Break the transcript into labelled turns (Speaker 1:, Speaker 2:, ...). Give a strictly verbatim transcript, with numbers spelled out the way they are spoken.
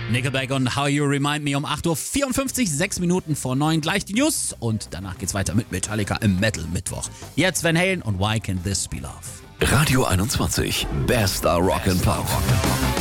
Speaker 1: Nickelback und How You Remind Me um acht Uhr vierundfünfzig, sechs Minuten vor neun. Gleich die News und danach geht's weiter mit Metallica im Metal Mittwoch. Jetzt Van Halen und Why Can't This Be Love?
Speaker 2: Radio einundzwanzig, Bester Rock and Pop.